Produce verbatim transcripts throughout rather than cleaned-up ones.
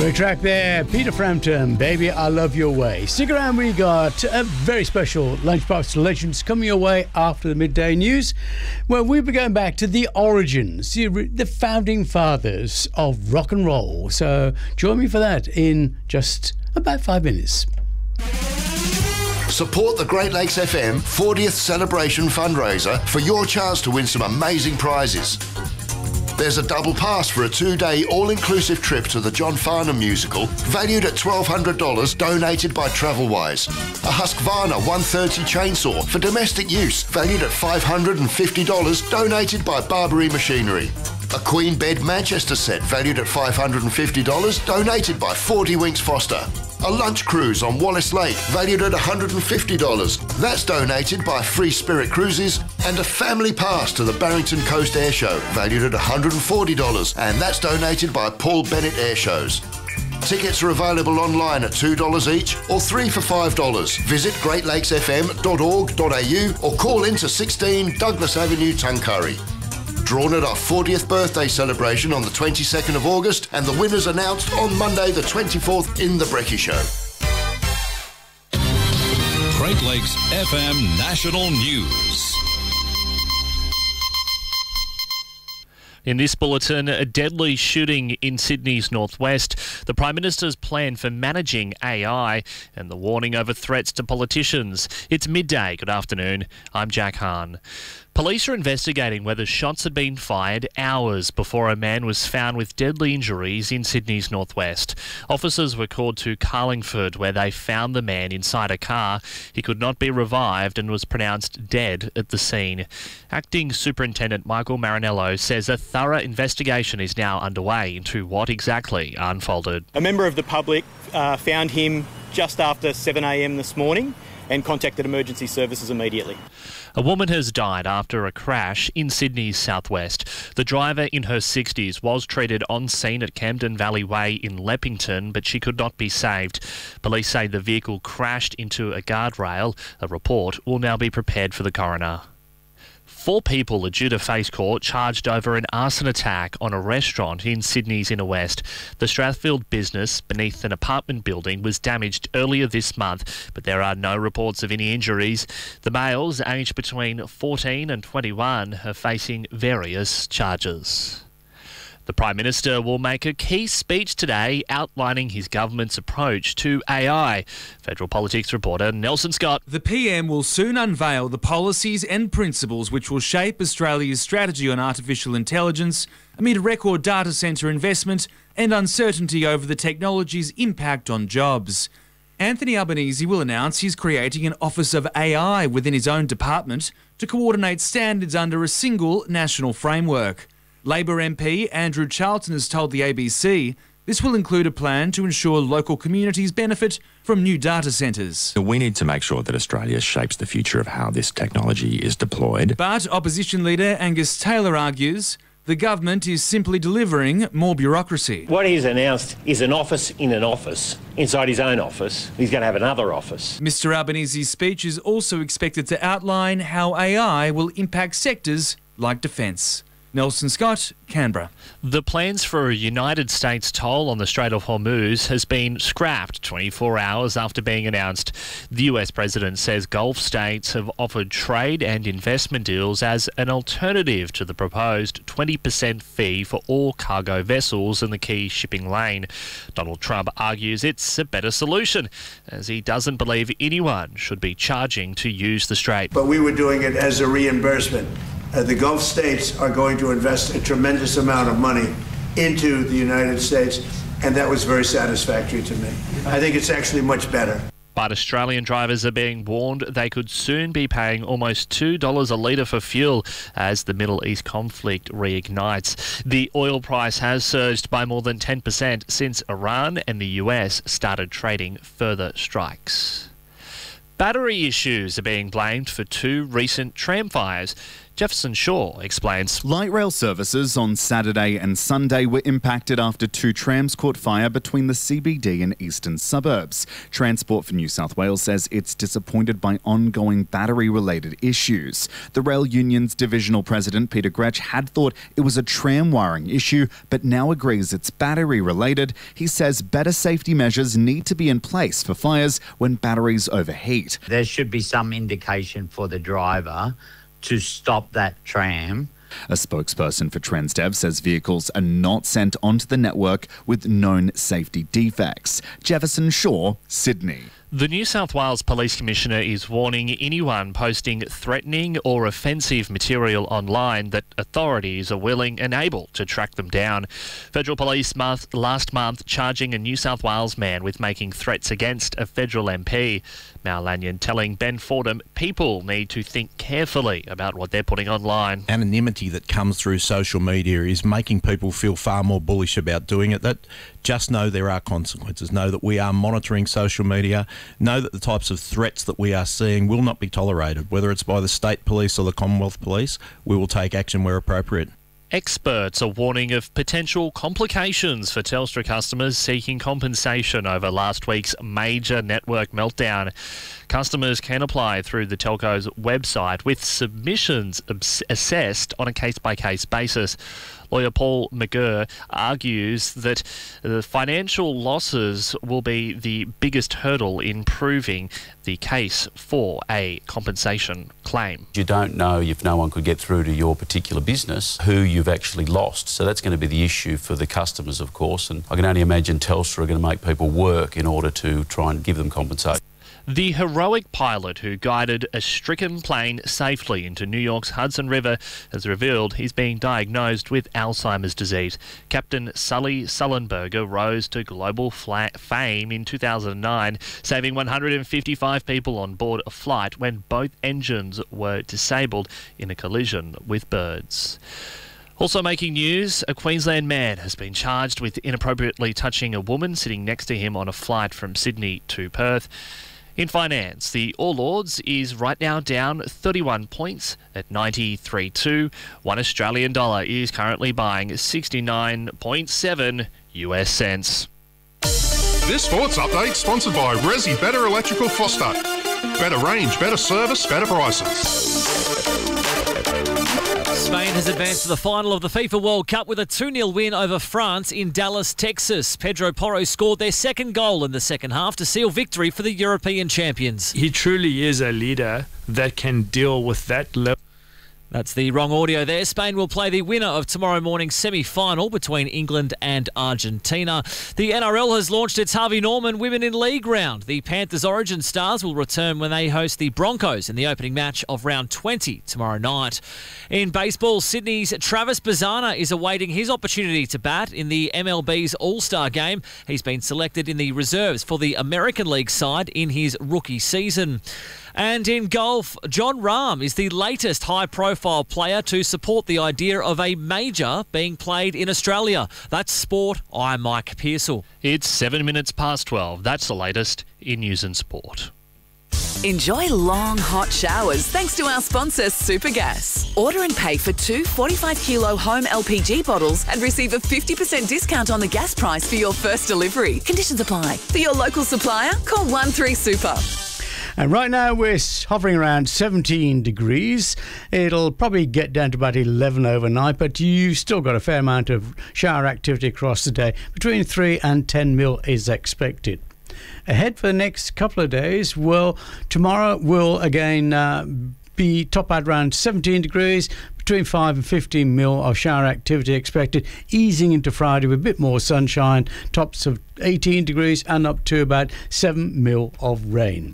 Great track there, Peter Frampton, Baby I Love Your Way. Stick around, we got a very special Lunchbox Legends coming your way after the midday news, where we'll be going back to the origins, the, the founding fathers of rock and roll. So join me for that in just about five minutes. Support the Great Lakes F M fortieth celebration fundraiser for your chance to win some amazing prizes. There's a double pass for a two-day all-inclusive trip to the John Farnham musical, valued at twelve hundred dollars, donated by Travelwise. A Husqvarna one thirty chainsaw for domestic use, valued at five hundred fifty dollars, donated by Barbary Machinery. A Queen Bed Manchester set, valued at five hundred fifty dollars, donated by forty Winks Foster. A lunch cruise on Wallace Lake, valued at one hundred fifty dollars. That's donated by Free Spirit Cruises. And a family pass to the Barrington Coast Air Show, valued at one hundred forty dollars. And that's donated by Paul Bennett Air Shows. Tickets are available online at two dollars each or three for five dollars. Visit great lakes f m dot org dot a u or call in to sixteen Douglas Avenue, Tuncurry. Drawn at our fortieth birthday celebration on the twenty-second of August, and the winners announced on Monday the twenty-fourth in The Brekkie Show. Great Lakes F M National News. In this bulletin, a deadly shooting in Sydney's northwest, the Prime Minister's plan for managing A I, and the warning over threats to politicians. It's midday. Good afternoon. I'm Jack Hahn. Police are investigating whether shots had been fired hours before a man was found with deadly injuries in Sydney's northwest. Officers were called to Carlingford, where they found the man inside a car. He could not be revived and was pronounced dead at the scene. Acting Superintendent Michael Marinello says a thorough investigation is now underway into what exactly unfolded. A member of the public uh, found him just after seven a m this morning and contacted emergency services immediately. A woman has died after a crash in Sydney's southwest. The driver, in her sixties, was treated on scene at Camden Valley Way in Leppington, but she could not be saved. Police say the vehicle crashed into a guardrail. A report will now be prepared for the coroner. Four people are due to face court charged over an arson attack on a restaurant in Sydney's inner west. The Strathfield business beneath an apartment building was damaged earlier this month, but there are no reports of any injuries. The males, aged between fourteen and twenty-one, are facing various charges. The Prime Minister will make a key speech today outlining his government's approach to A I. Federal Politics reporter Nelson Scott. The P M will soon unveil the policies and principles which will shape Australia's strategy on artificial intelligence amid record data centre investment and uncertainty over the technology's impact on jobs. Anthony Albanese will announce he's creating an Office of A I within his own department to coordinate standards under a single national framework. Labor M P Andrew Charlton has told the A B C this will include a plan to ensure local communities benefit from new data centres. We need to make sure that Australia shapes the future of how this technology is deployed. But opposition leader Angus Taylor argues the government is simply delivering more bureaucracy. What he's announced is an office in an office, inside his own office. He's going to have another office. Mister Albanese's speech is also expected to outline how A I will impact sectors like defence. Nelson Scott, Canberra. The plans for a United States toll on the Strait of Hormuz has been scrapped twenty-four hours after being announced. The U S president says Gulf states have offered trade and investment deals as an alternative to the proposed twenty percent fee for all cargo vessels in the key shipping lane. Donald Trump argues it's a better solution, as he doesn't believe anyone should be charging to use the strait. But we were doing it as a reimbursement. Uh, the Gulf states are going to invest a tremendous amount of money into the United States, and that was very satisfactory to me. I think it's actually much better. But Australian drivers are being warned they could soon be paying almost two dollars a litre for fuel as the Middle East conflict reignites. The oil price has surged by more than ten percent since Iran and the U S started trading further strikes. Battery issues are being blamed for two recent tram fires. Jefferson Shaw explains. Light rail services on Saturday and Sunday were impacted after two trams caught fire between the C B D and eastern suburbs. Transport for New South Wales says it's disappointed by ongoing battery-related issues. The rail union's divisional president, Peter Gretsch, had thought it was a tram wiring issue, but now agrees it's battery-related. He says better safety measures need to be in place for fires when batteries overheat. There should be some indication for the driver to stop that tram. A spokesperson for Transdev says vehicles are not sent onto the network with known safety defects. Jefferson Shaw, Sydney. The New South Wales Police Commissioner is warning anyone posting threatening or offensive material online that authorities are willing and able to track them down. Federal Police month, last month charging a New South Wales man with making threats against a federal M P. Mal Lanyon telling Ben Fordham people need to think carefully about what they're putting online. Anonymity that comes through social media is making people feel far more bullish about doing it. That just know there are consequences. Know that we are monitoring social media. Know that the types of threats that we are seeing will not be tolerated. Whether it's by the state police or the Commonwealth Police, we will take action where appropriate. Experts are warning of potential complications for Telstra customers seeking compensation over last week's major network meltdown. Customers can apply through the telco's website with submissions assessed on a case-by-case basis. Lawyer Paul McGurr argues that the financial losses will be the biggest hurdle in proving the case for a compensation claim. You don't know if no one could get through to your particular business who you've actually lost. So that's going to be the issue for the customers, of course. And I can only imagine Telstra are going to make people work in order to try and give them compensation. The heroic pilot who guided a stricken plane safely into New York's Hudson River has revealed he's being diagnosed with Alzheimer's disease. Captain Sully Sullenberger rose to global fame in two thousand nine, saving one hundred fifty-five people on board a flight when both engines were disabled in a collision with birds. Also making news, a Queensland man has been charged with inappropriately touching a woman sitting next to him on a flight from Sydney to Perth. In finance, the All Ords is right now down thirty-one points at ninety-three point two. One Australian dollar is currently buying sixty-nine point seven U S cents. This sports update sponsored by Resi Better Electrical Foster. Better range, better service, better prices. Spain has advanced to the final of the FIFA World Cup with a two nil win over France in Dallas, Texas. Pedro Porro scored their second goal in the second half to seal victory for the European champions. He truly is a leader that can deal with that level. That's the wrong audio there. Spain will play the winner of tomorrow morning's semi-final between England and Argentina. The N R L has launched its Harvey Norman Women in League round. The Panthers Origin Stars will return when they host the Broncos in the opening match of round twenty tomorrow night. In baseball, Sydney's Travis Bazzana is awaiting his opportunity to bat in the M L B's All-Star game. He's been selected in the reserves for the American League side in his rookie season. And in golf, John Rahm is the latest high-profile player to support the idea of a major being played in Australia. That's sport. I'm Mike Pearsall. It's seven minutes past twelve. That's the latest in news and sport. Enjoy long, hot showers thanks to our sponsor, Supergas. Order and pay for two forty-five kilo home L P G bottles and receive a fifty percent discount on the gas price for your first delivery. Conditions apply. For your local supplier, call one three super. And right now we're hovering around seventeen degrees. It'll probably get down to about eleven overnight, but you've still got a fair amount of shower activity across the day. Between three and ten mil is expected. Ahead for the next couple of days, well, tomorrow will again uh, be top at around seventeen degrees, between five and fifteen mil of shower activity expected, easing into Friday with a bit more sunshine, tops of eighteen degrees and up to about seven mil of rain.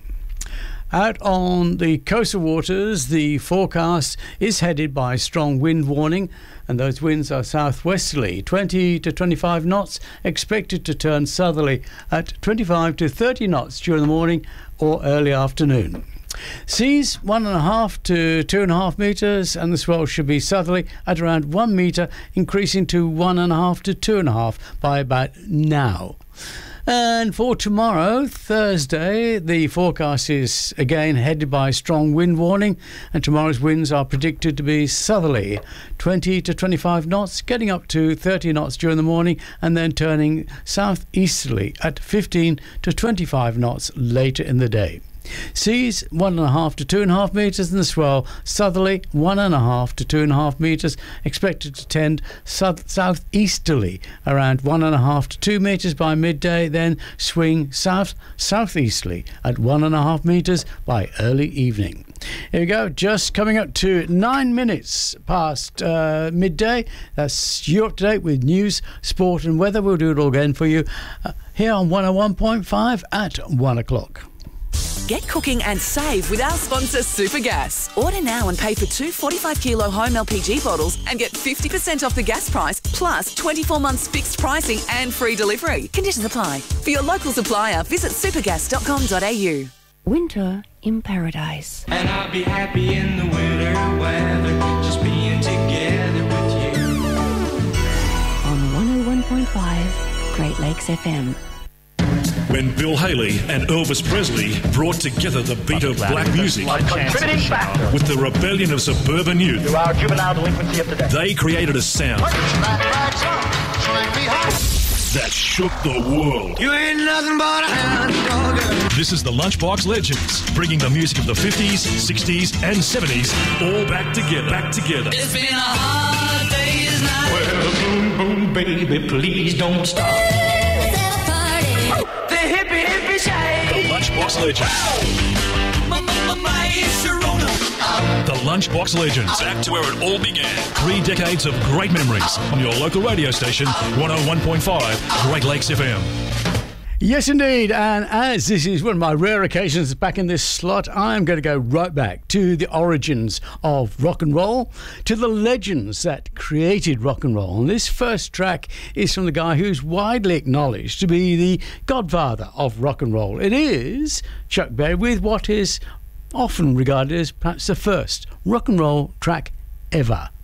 Out on the coastal waters, the forecast is headed by a strong wind warning, and those winds are southwesterly, twenty to twenty-five knots, expected to turn southerly at twenty-five to thirty knots during the morning or early afternoon. Seas one and a half to two and a half metres, and the swell should be southerly at around one metre, increasing to one and a half to two and a half by about now. And for tomorrow, Thursday, the forecast is again headed by a strong wind warning, and tomorrow's winds are predicted to be southerly, twenty to twenty-five knots, getting up to thirty knots during the morning, and then turning southeasterly at fifteen to twenty-five knots later in the day. Seas one and a half to two and a half metres, and the swell southerly one and a half to two and a half metres, expected to tend south southeasterly around one and a half to two metres by midday, then swing south southeasterly at one and a half metres by early evening. Here we go, just coming up to nine minutes past uh, midday. That's you up to date with news, sport and weather. We'll do it all again for you uh, here on one oh one point five at one o'clock. Get cooking and save with our sponsor Supergas. Order now and pay for two forty-five kilo home L P G bottles and get fifty percent off the gas price, plus twenty-four months fixed pricing and free delivery. Conditions apply. For your local supplier, visit supergas dot com dot a u. Winter in paradise. And I'll be happy in the winter weather, just being together with you. On one oh one point five Great Lakes F M. When Bill Haley and Elvis Presley brought together the beat of black music with the rebellion of suburban youth, they created a sound that shook the world. You ain't nothing but a hound dog. This is the Lunchbox Legends, bringing the music of the fifties, sixties and seventies all back together, back together. It's been a hard day's night. Well, boom, boom, baby, please don't stop. The hippie, hippie shade. The Lunchbox Legends. The Lunchbox Legends. Back to where it all began. Three decades of great memories on your local radio station, one oh one point five Great Lakes F M. Yes, indeed. And as this is one of my rare occasions back in this slot, I'm going to go right back to the origins of rock and roll, to the legends that created rock and roll. And this first track is from the guy who's widely acknowledged to be the godfather of rock and roll. It is Chuck Berry with what is often regarded as perhaps the first rock and roll track ever.